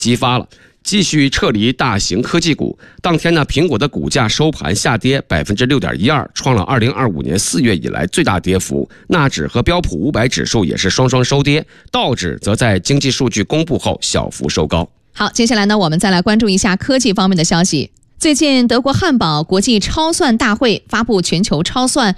激发了继续撤离大型科技股。当天呢，苹果的股价收盘下跌 6.12%， 创了2025年4月以来最大跌幅。纳指和标普500指数也是双双收跌，道指则在经济数据公布后小幅收高。 好，接下来呢，我们再来关注一下科技方面的消息。最近，德国汉堡国际超算大会发布全球超算